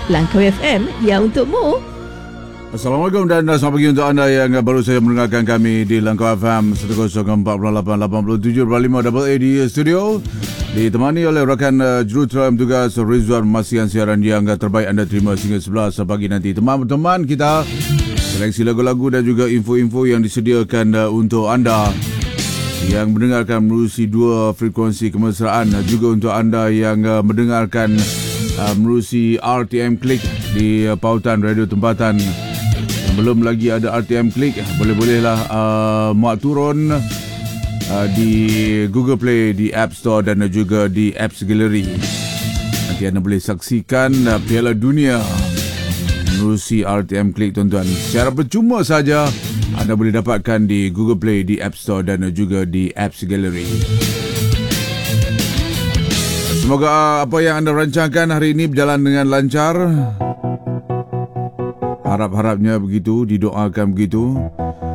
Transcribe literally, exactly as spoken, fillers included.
Langkau F M, ya untukmu. Assalamualaikum dan selamat pagi untuk anda yang baru saja mendengarkan kami di Langkau F M seratus empat puluh lapan lapan puluh tujuh lima A A di studio. Ditemani oleh rakan uh, jurutera tugas Rizwan memastikan siaran yang terbaik anda terima sehingga sebelas pagi nanti. Teman-teman kita, seleksi lagu-lagu dan juga info-info yang disediakan uh, untuk anda yang mendengarkan melalui dua frekuensi kemesraan, juga untuk anda yang uh, mendengarkan uh, melalui R T M Klik di uh, pautan radio tempatan. Belum lagi ada R T M Klik, boleh-bolehlah uh, muat turun uh, di Google Play, di App Store dan juga di Apps Gallery. Nanti anda boleh saksikan uh, Piala Dunia melalui R T M Klik, tuan-tuan. Secara percuma saja anda boleh dapatkan di Google Play, di App Store dan juga di Apps Gallery. Semoga uh, apa yang anda rancangkan hari ini berjalan dengan lancar. Harap-harapnya begitu, didoakan begitu.